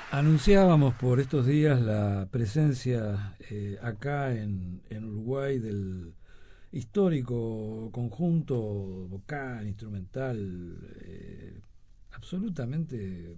Anunciábamos por estos días la presencia acá en Uruguay del histórico conjunto vocal, instrumental, absolutamente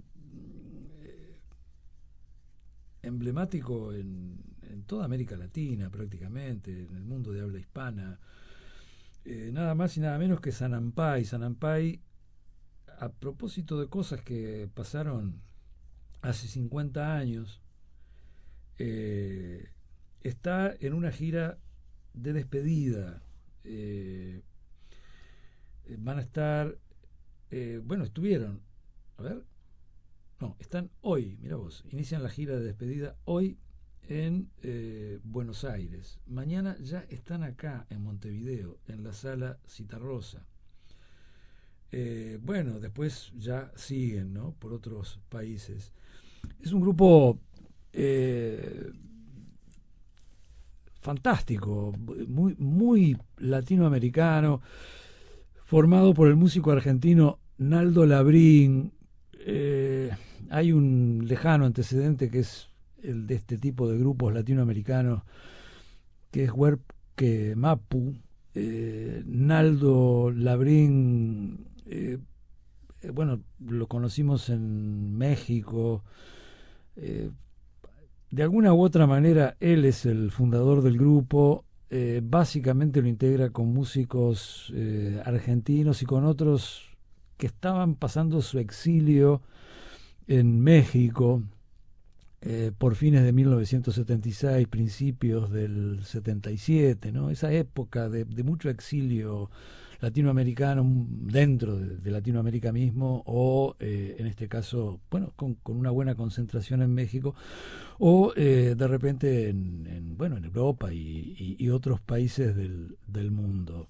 emblemático en toda América Latina prácticamente, en el mundo de habla hispana, nada más y nada menos que Sanampay. Sanampay, a propósito de cosas que pasaron hace 50 años, eh, está en una gira de despedida. Eh, Van a estar, bueno, estuvieron, a ver, no, están hoy, mira vos, inician la gira de despedida hoy en Buenos Aires. Mañana ya están acá en Montevideo, en la sala Citarrosa. Bueno, después ya siguen, ¿no? Por otros países. Es un grupo eh, fantástico, muy latinoamericano, formado por el músico argentino Naldo Labrín. Hay un lejano antecedente que es el de este tipo de grupos latinoamericanos, que es Huerque Mapu. Naldo Labrín, bueno, lo conocimos en México. Eh, de alguna u otra manera, él es el fundador del grupo. Básicamente lo integra con músicos argentinos y con otros que estaban pasando su exilio en México por fines de 1976, principios del 77, ¿no? Esa época de mucho exilio latinoamericano dentro de Latinoamérica mismo, o en este caso, bueno, con una buena concentración en México, o de repente bueno, en Europa y otros países del mundo.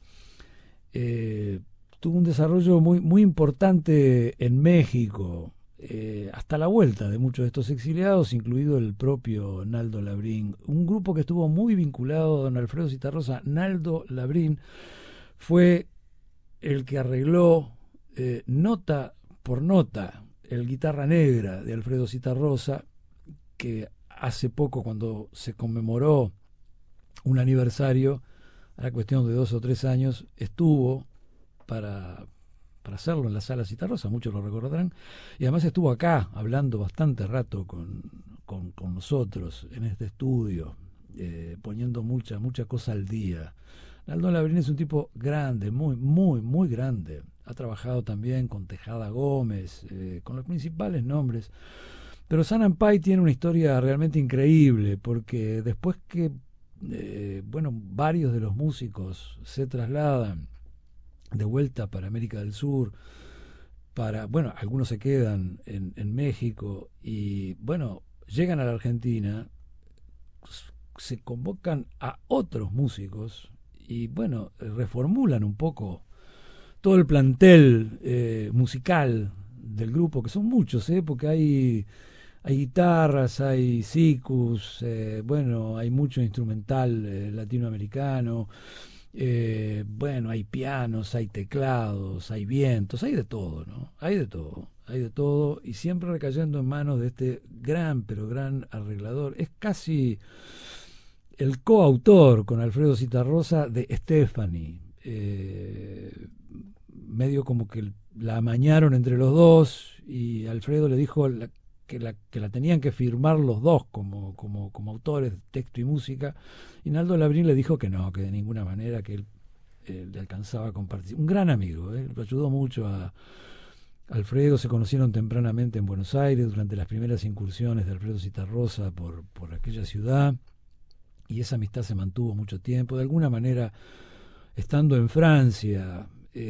Eh, Tuvo un desarrollo muy importante en México, hasta la vuelta de muchos de estos exiliados, incluido el propio Naldo Labrín. Un grupo que estuvo muy vinculado a don Alfredo Zitarrosa. Naldo Labrín fue el que arregló nota por nota el Guitarra Negra de Alfredo Zitarrosa, que hace poco, cuando se conmemoró un aniversario, a la cuestión de 2 o 3 años, estuvo para, para hacerlo en la sala Citarrosa, muchos lo recordarán, y además estuvo acá hablando bastante rato con nosotros en este estudio, poniendo mucha cosa al día. Aldo Labrín es un tipo grande, muy grande. Ha trabajado también con Tejada Gómez, con los principales nombres. Pero Sanampay tiene una historia realmente increíble, porque después que, bueno, varios de los músicos se trasladan de vuelta para América del Sur, bueno, algunos se quedan en México y, bueno, llegan a la Argentina, se convocan a otros músicos y, bueno, reformulan un poco todo el plantel musical del grupo, que son muchos, porque hay guitarras, hay sicus, bueno, hay mucho instrumental latinoamericano, bueno, hay pianos, hay teclados, hay vientos, hay de todo, ¿no? Hay de todo, y siempre recayendo en manos de este gran, pero gran arreglador. Es casi el coautor con Alfredo Zitarrosa de Stephanie. Medio como que la amañaron entre los dos y Alfredo le dijo que la tenían que firmar los dos como autores de texto y música, y Naldo Labrín le dijo que no, que de ninguna manera, que él le alcanzaba a compartir. Un gran amigo, lo ayudó mucho a Alfredo. Se conocieron tempranamente en Buenos Aires durante las primeras incursiones de Alfredo Zitarrosa por aquella ciudad, y esa amistad se mantuvo mucho tiempo. De alguna manera, estando en Francia,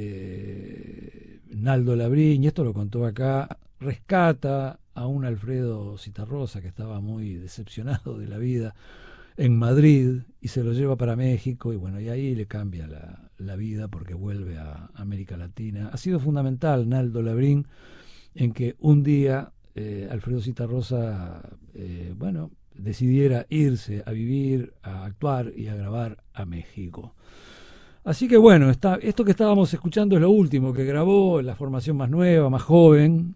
Naldo Labrín, y esto lo contó acá, rescata a un Alfredo Zitarrosa que estaba muy decepcionado de la vida en Madrid, y se lo lleva para México, y bueno, y ahí le cambia la vida porque vuelve a América Latina. Ha sido fundamental Naldo Labrín en que un día Alfredo Zitarrosa, bueno, decidiera irse a vivir, a actuar y a grabar a México. Así que bueno, esto que estábamos escuchando es lo último que grabó, la formación más nueva, más joven,